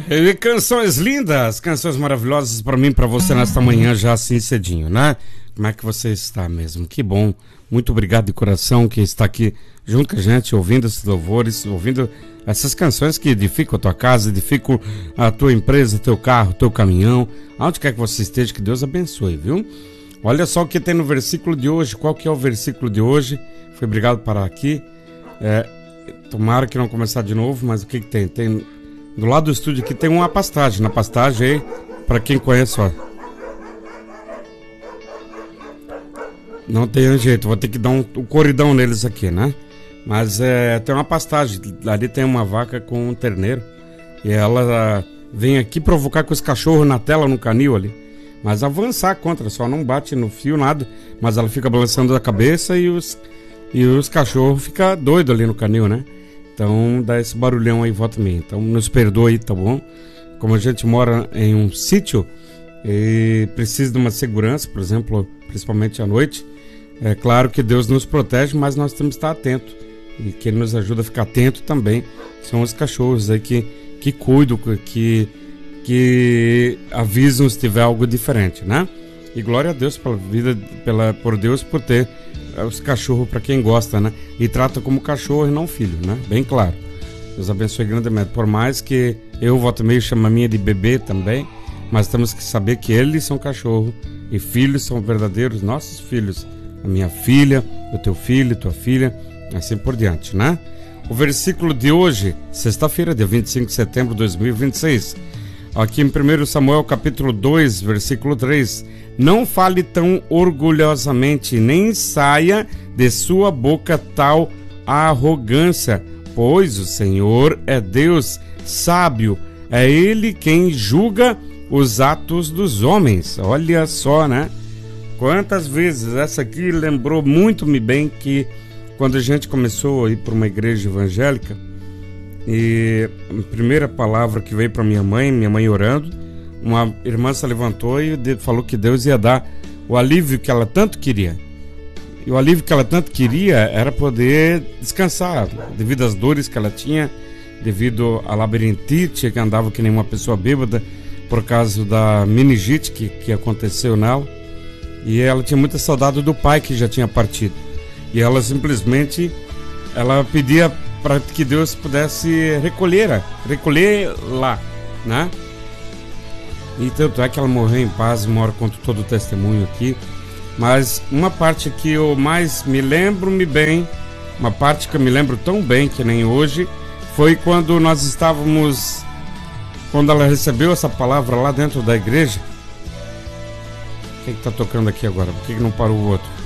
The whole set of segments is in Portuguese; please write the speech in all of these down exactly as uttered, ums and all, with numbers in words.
E canções lindas, canções maravilhosas para mim, para você nesta manhã já assim cedinho, né? Como é que você está mesmo? Que bom, muito obrigado de coração que está aqui junto com a gente, ouvindo esses louvores, ouvindo essas canções que edificam a tua casa, edificam a tua empresa, teu carro, teu caminhão, aonde quer que você esteja, que Deus abençoe, viu? Olha só o que tem no versículo de hoje. Qual que é o versículo de hoje? Foi obrigado para aqui. É, tomara que não começar de novo, mas o que que tem? Tem do lado do estúdio aqui tem uma pastagem. Na pastagem aí, para quem conhece, ó. Não tem jeito, vou ter que dar um, um corridão neles aqui, né? Mas é, tem uma pastagem. Ali tem uma vaca com um terneiro. E ela vem aqui provocar com os cachorros na tela, no canil ali. Mas avançar contra, só não bate no fio, nada. Mas ela fica balançando a cabeça e os, e os cachorros ficam doidos ali no canil, né? Então dá esse barulhão aí, volta meia. Então nos perdoa aí, tá bom? Como a gente mora em um sítio e precisa de uma segurança, por exemplo, principalmente à noite, é claro que Deus nos protege, mas nós temos que estar atentos. E quem nos ajuda a ficar atento também são os cachorros aí que, que cuidam, que... que avisam se tiver algo diferente, né? E glória a Deus pela vida, pela, por Deus por ter os cachorros para quem gosta, né? E trata como cachorro e não filho, né? Bem claro. Deus abençoe grandemente. Por mais que eu volta meio chama a minha de bebê também, mas temos que saber que eles são cachorro e filhos são verdadeiros nossos filhos. A minha filha, o teu filho, tua filha, assim por diante, né? O versículo de hoje, sexta-feira, dia vinte e cinco de setembro de dois mil e vinte e seis. Aqui em primeiro Samuel, capítulo dois, versículo três. Não fale tão orgulhosamente, nem saia de sua boca tal arrogância, pois o Senhor é Deus sábio, é Ele quem julga os atos dos homens. Olha só, né? Quantas vezes essa aqui lembrou muito-me bem que quando a gente começou a ir para uma igreja evangélica, e a primeira palavra que veio para minha mãe, minha mãe orando, uma irmã se levantou e falou que Deus ia dar o alívio que ela tanto queria. E o alívio que ela tanto queria era poder descansar, devido às dores que ela tinha, devido à labirintite, que andava que nem uma pessoa bêbada, por causa da meningite que, que aconteceu nela. E ela tinha muita saudade do pai que já tinha partido. E ela simplesmente, ela pedia para que Deus pudesse recolher, recolher lá, né? E tanto é que ela morreu em paz, mora contra todo o testemunho aqui. Mas uma parte que eu mais me lembro-me bem, uma parte que eu me lembro tão bem que nem hoje, foi quando nós estávamos, quando ela recebeu essa palavra lá dentro da igreja. O que está tocando aqui agora? Por que, que não parou o outro?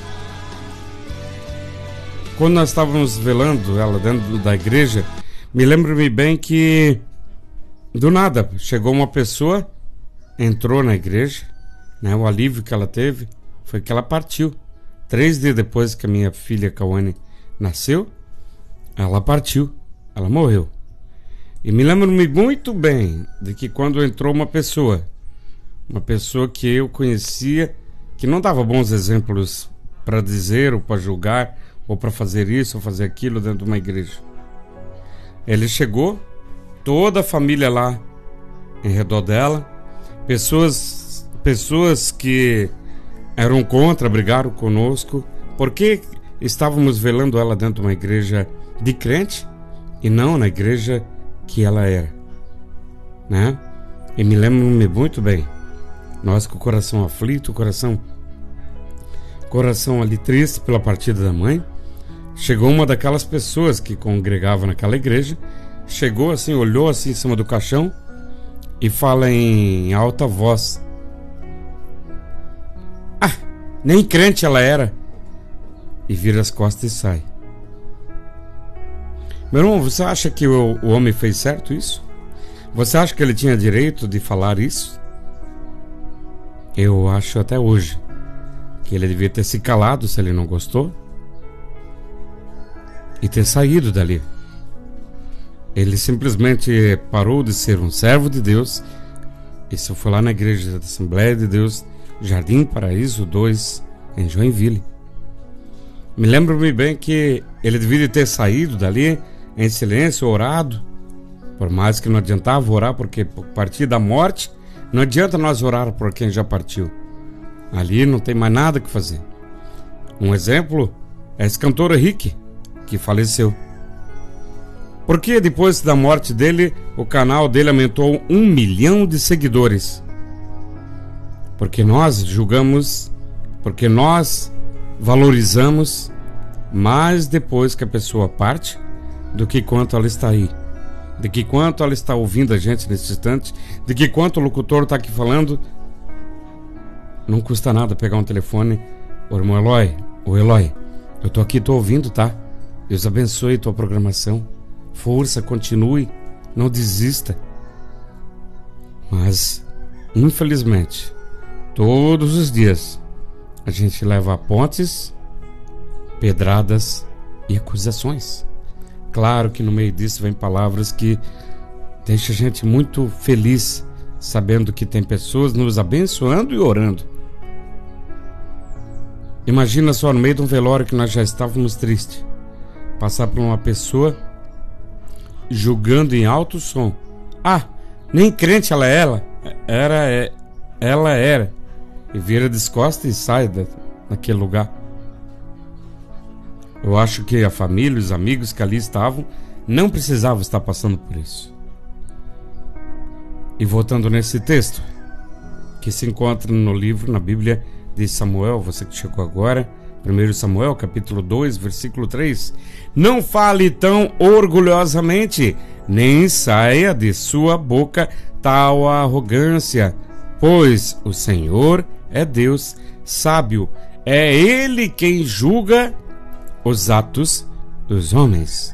Quando nós estávamos velando ela dentro da igreja, me lembro-me bem que do nada chegou uma pessoa, entrou na igreja, né? O alívio que ela teve foi que ela partiu. Três dias depois que a minha filha Cauane nasceu, ela partiu, ela morreu. E me lembro-me muito bem de que quando entrou uma pessoa, uma pessoa que eu conhecia, que não dava bons exemplos para dizer ou para julgar, ou para fazer isso ou fazer aquilo dentro de uma igreja. Ele chegou, toda a família lá em redor dela, pessoas, pessoas que eram contra, brigaram conosco, porque estávamos velando ela dentro de uma igreja de crente e não na igreja que ela era, né? E me lembro-me muito bem, nós com o coração aflito, o coração, coração ali triste pela partida da mãe. Chegou uma daquelas pessoas que congregavam naquela igreja, chegou assim, olhou assim em cima do caixão e fala em alta voz: ah, nem crente ela era. E vira as costas e sai. Meu irmão, você acha que o, o homem fez certo isso? Você acha que ele tinha direito de falar isso? Eu acho até hoje que ele devia ter se calado se ele não gostou e ter saído dali. Ele simplesmente parou de ser um servo de Deus. Isso foi lá na igreja da Assembleia de Deus, Jardim Paraíso dois, em Joinville. Me lembro-me bem que ele devia ter saído dali em silêncio, orado, Por mais que não adiantava orar, porque a partir da morte, não adianta nós orar por quem já partiu. Ali não tem mais nada que fazer. Um exemplo é esse cantor Henrique, que faleceu. Porque depois da morte dele, o canal dele aumentou um milhão de seguidores. Porque nós julgamos, porque nós valorizamos mais depois que a pessoa parte do que quanto ela está aí. De que quanto ela está ouvindo a gente nesse instante, de que quanto o locutor está aqui falando. Não custa nada pegar um telefone. Ô irmão Eloy, ô Eloy, eu tô aqui, tô ouvindo, tá? Deus abençoe tua programação. Força, continue, não desista. Mas, infelizmente, todos os dias a gente leva pontes, pedradas e acusações. Claro que no meio disso vem palavras que deixam a gente muito feliz, sabendo que tem pessoas nos abençoando e orando. Imagina só no meio de um velório que nós já estávamos tristes, passar por uma pessoa julgando em alto som. Ah, nem crente ela é ela. Era, é, ela era. E vira das costas e sai da, daquele lugar. Eu acho que a família, os amigos que ali estavam, não precisavam estar passando por isso. E voltando nesse texto, que se encontra no livro, na Bíblia de Samuel, você que chegou agora, primeiro Samuel, capítulo dois, versículo três. Não fale tão orgulhosamente, nem saia de sua boca tal arrogância, pois o Senhor é Deus sábio, é Ele quem julga os atos dos homens.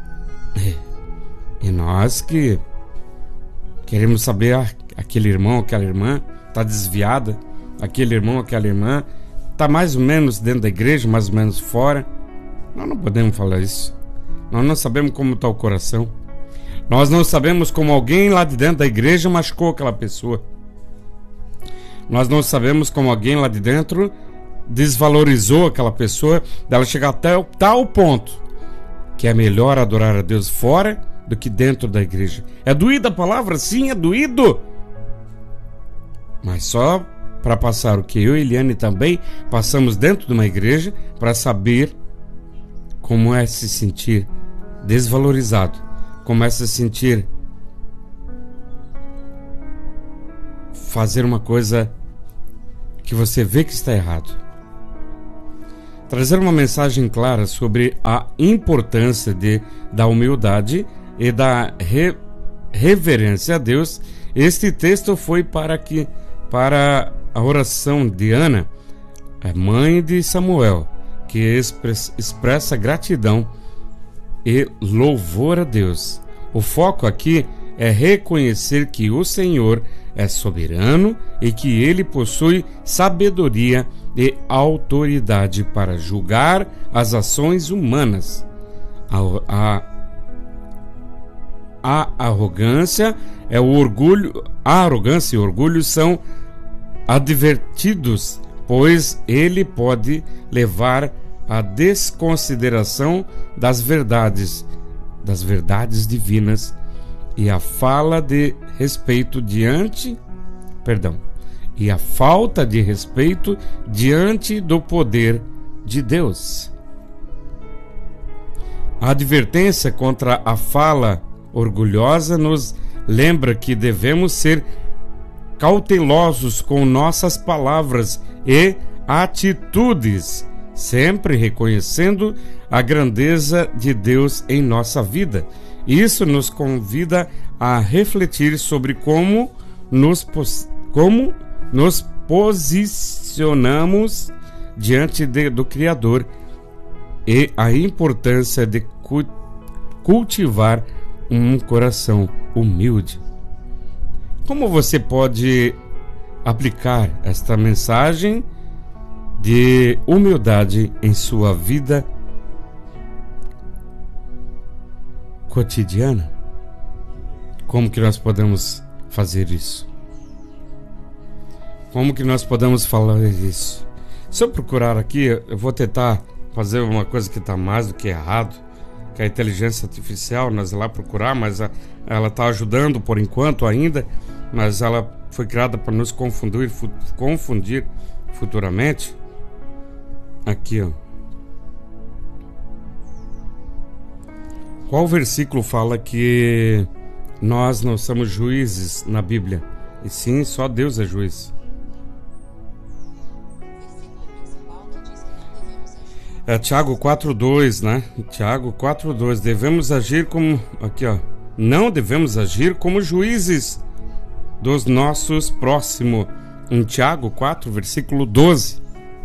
E nós que queremos saber, ah, aquele irmão, aquela irmã está desviada, aquele irmão, aquela irmã está mais ou menos dentro da igreja, mais ou menos fora. Nós não podemos falar isso. Nós não sabemos como está o coração. Nós não sabemos como alguém lá de dentro da igreja machucou aquela pessoa. Nós não sabemos como alguém lá de dentro desvalorizou aquela pessoa, dela chegar até o tal ponto que é melhor adorar a Deus fora do que dentro da igreja. É doída a palavra? Sim, é doído. Mas só para passar o que eu e Eliane também passamos dentro de uma igreja, para saber como é se sentir desvalorizado, como é se sentir fazer uma coisa que você vê que está errado. Trazer uma mensagem clara sobre a importância de, da humildade e da re, reverência a Deus. Este texto foi para que para a oração de Ana, a mãe de Samuel, que expressa, expressa gratidão e louvor a Deus. O foco aqui é reconhecer que o Senhor é soberano e que Ele possui sabedoria e autoridade para julgar as ações humanas. A, a, a arrogância é o orgulho, a arrogância e o orgulho são advertidos, pois ele pode levar à desconsideração das verdades, das verdades divinas e a fala de respeito diante, perdão, e a falta de respeito diante do poder de Deus. A advertência contra a fala orgulhosa nos lembra que devemos ser cautelosos com nossas palavras e atitudes, sempre reconhecendo a grandeza de Deus em nossa vida. Isso nos convida a refletir sobre como nos, como nos posicionamos diante de, do Criador e a importância de cu, cultivar um coração humilde. Como você pode aplicar esta mensagem de humildade em sua vida cotidiana? Como que nós podemos fazer isso? Como que nós podemos falar isso? Se eu procurar aqui, eu vou tentar fazer uma coisa que está mais do que errado. que a inteligência artificial, nós lá procurar, mas a, ela está ajudando por enquanto ainda, mas ela foi criada para nos confundir, fu- confundir futuramente. Aqui, ó. Qual versículo fala que nós não somos juízes na Bíblia? E sim, só Deus é juiz. É Tiago quatro dois, né? Tiago quatro dois. Devemos agir como... Aqui, ó. Não devemos agir como juízes dos nossos próximos. Em Tiago quatro, versículo doze.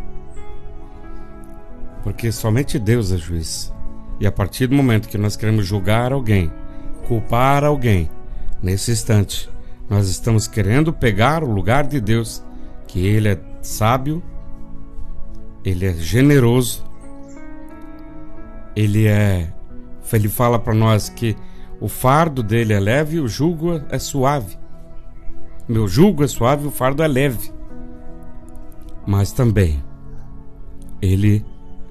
Porque somente Deus é juiz. E a partir do momento que nós queremos julgar alguém, culpar alguém, nesse instante, nós estamos querendo pegar o lugar de Deus, que Ele é sábio, Ele é generoso, Ele é... Ele fala para nós que o fardo dele é leve e o jugo é suave. Meu jugo é suave e o fardo é leve. Mas também, Ele...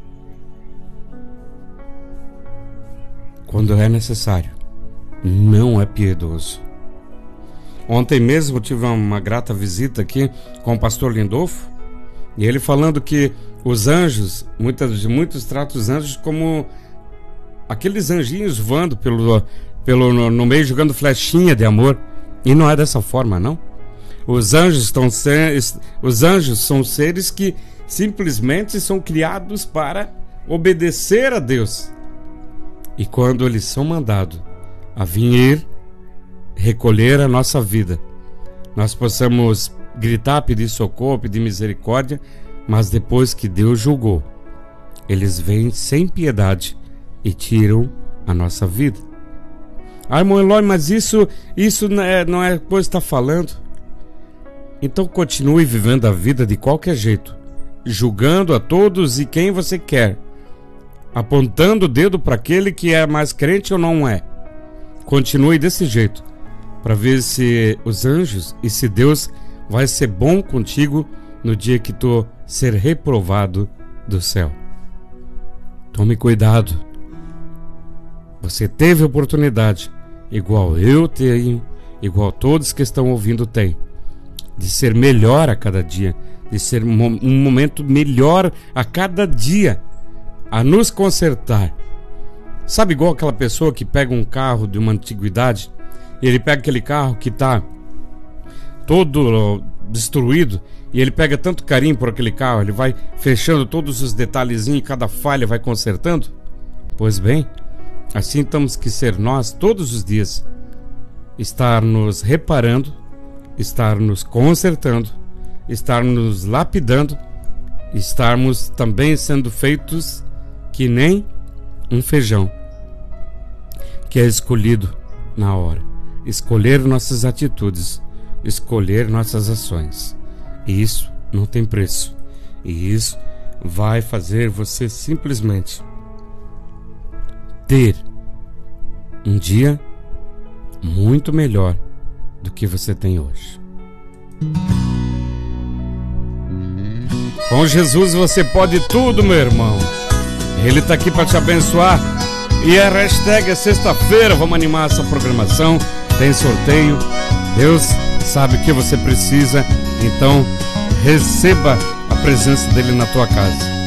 quando é necessário, não é piedoso. Ontem mesmo tive uma grata visita aqui com o pastor Lindolfo, e ele falando que os anjos, muitas, muitos tratam os anjos como aqueles anjinhos voando pelo, pelo, no, no meio, jogando flechinha de amor, e não é dessa forma, não. Os anjos, estão ser, os anjos são seres que simplesmente são criados para obedecer a Deus. E quando eles são mandados a vir recolher a nossa vida, nós possamos gritar, pedir socorro, pedir misericórdia, mas depois que Deus julgou, eles vêm sem piedade e tiram a nossa vida. Ah, irmão Eloy, mas isso, isso não é, não é coisa que está falando. Então continue vivendo a vida de qualquer jeito, julgando a todos e quem você quer, apontando o dedo para aquele que é mais crente ou não é. Continue desse jeito, para ver se os anjos e se Deus vai ser bom contigo no dia que tu ser reprovado do céu. Tome cuidado. Você teve oportunidade, igual eu tenho, igual todos que estão ouvindo têm, de ser melhor a cada dia, de ser um momento melhor a cada dia, a nos consertar. Sabe, igual aquela pessoa que pega um carro de uma antiguidade, e ele pega aquele carro que está todo destruído, e ele pega tanto carinho por aquele carro, ele vai fechando todos os detalhezinhos, cada falha vai consertando. Pois bem, assim temos que ser nós todos os dias, estar nos reparando, estar nos consertando, estar nos lapidando, estarmos também sendo feitos que nem um feijão que é escolhido na hora. Escolher nossas atitudes, escolher nossas ações. E isso não tem preço. E isso vai fazer você simplesmente ter um dia muito melhor do que você tem hoje. Com Jesus você pode tudo, meu irmão. Ele está aqui para te abençoar. E a hashtag é sexta-feira. Vamos animar essa programação. Tem sorteio. Deus sabe o que você precisa. Então receba a presença dele na tua casa.